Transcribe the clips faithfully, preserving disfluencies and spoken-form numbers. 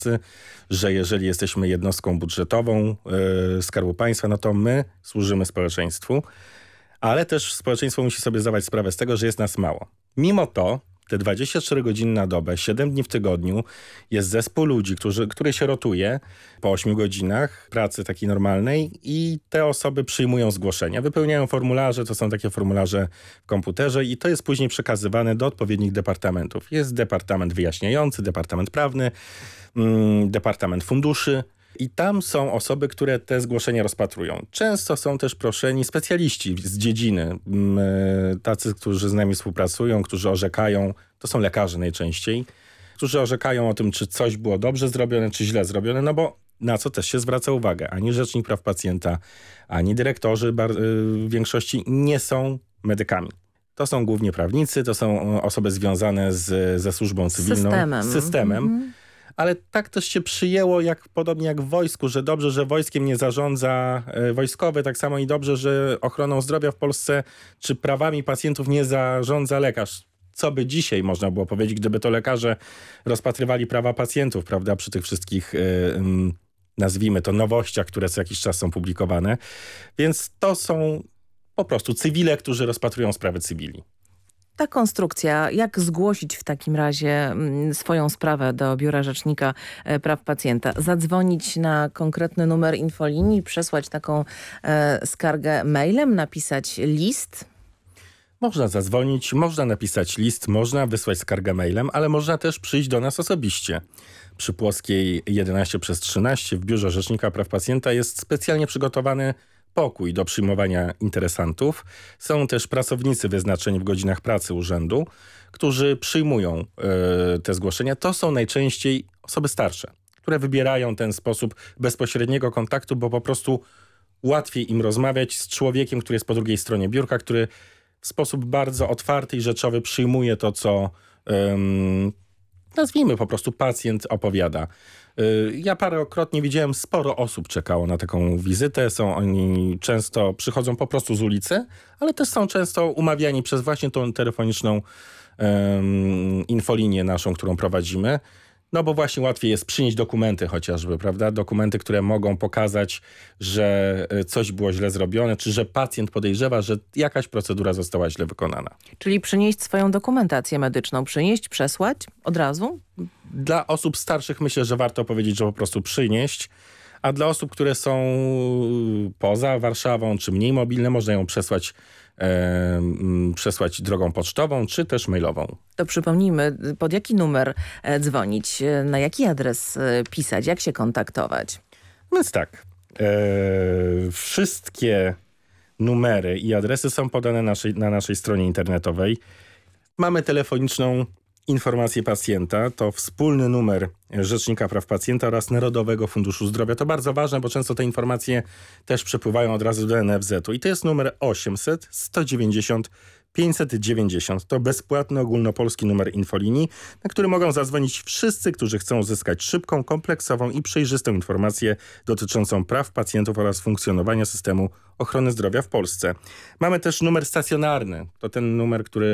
że jeżeli jesteśmy jednostką budżetową yy, Skarbu Państwa, no to my służymy społeczeństwu, ale też społeczeństwo musi sobie zdawać sprawę z tego, że jest nas mało. Mimo to te dwadzieścia cztery godziny na dobę, siedem dni w tygodniu jest zespół ludzi, którzy, który się rotuje po ośmiu godzinach pracy takiej normalnej i te osoby przyjmują zgłoszenia, wypełniają formularze, to są takie formularze w komputerze i to jest później przekazywane do odpowiednich departamentów. Jest departament wyjaśniający, departament prawny, mm, departament funduszy. I tam są osoby, które te zgłoszenia rozpatrują. Często są też proszeni specjaliści z dziedziny, tacy, którzy z nami współpracują, którzy orzekają, to są lekarze najczęściej, którzy orzekają o tym, czy coś było dobrze zrobione, czy źle zrobione, no bo na co też się zwraca uwagę. Ani Rzecznik Praw Pacjenta, ani dyrektorzy w większości nie są medykami. To są głównie prawnicy, to są osoby związane z, ze służbą cywilną. Systemem. Z systemem. Mhm. Ale tak też się przyjęło, jak podobnie jak w wojsku, że dobrze, że wojskiem nie zarządza e, wojskowy, tak samo i dobrze, że ochroną zdrowia w Polsce czy prawami pacjentów nie zarządza lekarz. Co by dzisiaj można było powiedzieć, gdyby to lekarze rozpatrywali prawa pacjentów, prawda, przy tych wszystkich, e, m, nazwijmy to, nowościach, które co jakiś czas są publikowane. Więc to są po prostu cywile, którzy rozpatrują sprawy cywili. Ta konstrukcja, jak zgłosić w takim razie swoją sprawę do Biura Rzecznika Praw Pacjenta? Zadzwonić na konkretny numer infolinii, przesłać taką e, skargę mailem, napisać list? Można zadzwonić, można napisać list, można wysłać skargę mailem, ale można też przyjść do nas osobiście. Przy Płockiej jedenaście przez trzynaście w Biurze Rzecznika Praw Pacjenta jest specjalnie przygotowany pokój do przyjmowania interesantów. Są też pracownicy wyznaczeni w godzinach pracy urzędu, którzy przyjmują y, te zgłoszenia. To są najczęściej osoby starsze, które wybierają ten sposób bezpośredniego kontaktu, bo po prostu łatwiej im rozmawiać z człowiekiem, który jest po drugiej stronie biurka, który w sposób bardzo otwarty i rzeczowy przyjmuje to, co ym, nazwijmy po prostu pacjent opowiada. Ja parokrotnie widziałem, sporo osób czekało na taką wizytę. Są oni często, przychodzą po prostu z ulicy, ale też są często umawiani przez właśnie tą telefoniczną um, infolinię naszą, którą prowadzimy. No bo właśnie łatwiej jest przynieść dokumenty chociażby, prawda? Dokumenty, które mogą pokazać, że coś było źle zrobione, czy że pacjent podejrzewa, że jakaś procedura została źle wykonana. Czyli przynieść swoją dokumentację medyczną, przynieść, przesłać od razu? Dla osób starszych myślę, że warto powiedzieć, że po prostu przynieść, a dla osób, które są poza Warszawą, czy mniej mobilne, można ją przesłać E, przesłać drogą pocztową, czy też mailową. To przypomnijmy, pod jaki numer dzwonić, na jaki adres pisać, jak się kontaktować? Więc tak, e, wszystkie numery i adresy są podane naszej, na naszej stronie internetowej. Mamy telefoniczną informację pacjenta, to wspólny numer Rzecznika Praw Pacjenta oraz Narodowego Funduszu Zdrowia. To bardzo ważne, bo często te informacje też przepływają od razu do N F Z u. I to jest numer osiemset sto dziewięćdziesiąt pięćset dziewięćdziesiąt. To bezpłatny ogólnopolski numer infolinii, na który mogą zadzwonić wszyscy, którzy chcą uzyskać szybką, kompleksową i przejrzystą informację dotyczącą praw pacjentów oraz funkcjonowania systemu ochrony zdrowia w Polsce. Mamy też numer stacjonarny. To ten numer, który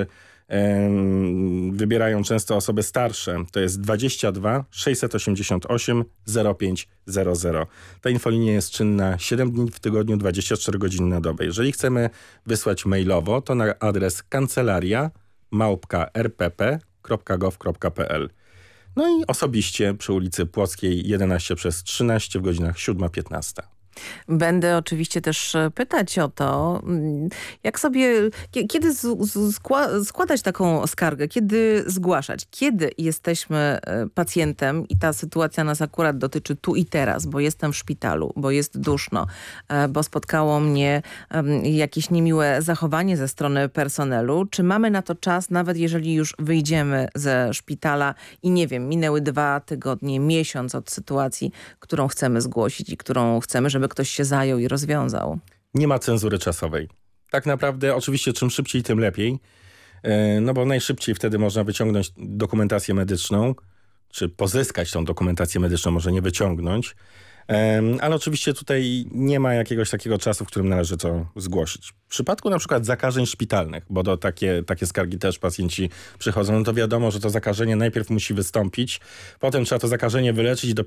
wybierają często osoby starsze. To jest dwadzieścia dwa sześćset osiemdziesiąt osiem zero pięć zero zero. Ta infolinia jest czynna siedem dni w tygodniu, dwadzieścia cztery godziny na dobę. Jeżeli chcemy wysłać mailowo, to na adres kancelaria małpka r p p kropka gov kropka p l. No i osobiście przy ulicy Płockiej jedenaście przez trzynaście w godzinach siódma piętnaście. Będę oczywiście też pytać o to, jak sobie, kiedy składać taką skargę, kiedy zgłaszać, kiedy jesteśmy pacjentem i ta sytuacja nas akurat dotyczy tu i teraz, bo jestem w szpitalu, bo jest duszno, bo spotkało mnie jakieś niemiłe zachowanie ze strony personelu. Czy mamy na to czas, nawet jeżeli już wyjdziemy ze szpitala i nie wiem, minęły dwa tygodnie, miesiąc od sytuacji, którą chcemy zgłosić i którą chcemy, żeby ktoś się zajął i rozwiązał? Nie ma cenzury czasowej. Tak naprawdę oczywiście czym szybciej, tym lepiej. No bo najszybciej wtedy można wyciągnąć dokumentację medyczną, czy pozyskać tą dokumentację medyczną, może nie wyciągnąć. Em, Ale oczywiście tutaj nie ma jakiegoś takiego czasu, w którym należy to zgłosić. W przypadku na przykład zakażeń szpitalnych, bo do takie, takie skargi też pacjenci przychodzą, no to wiadomo, że to zakażenie najpierw musi wystąpić, potem trzeba to zakażenie wyleczyć i